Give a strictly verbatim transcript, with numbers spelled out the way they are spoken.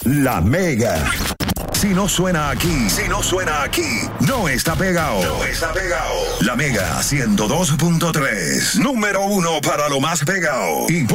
La Mega. Si no suena aquí, si no suena aquí, no está pegado. No está pegado. La Mega ciento dos punto tres. Número uno para lo más pegado. Y